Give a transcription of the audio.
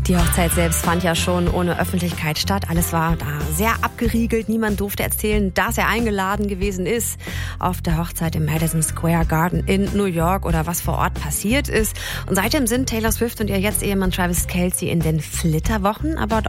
Die Hochzeit selbst fand ja schon ohne Öffentlichkeit statt. Alles war da sehr abgeriegelt. Niemand durfte erzählen, dass er eingeladen gewesen ist auf der Hochzeit im Madison Square Garden in New York oder was vor Ort passiert ist. Und seitdem sind Taylor Swift und ihr jetzt Ehemann Travis Kelce in den Flitterwochen. Aber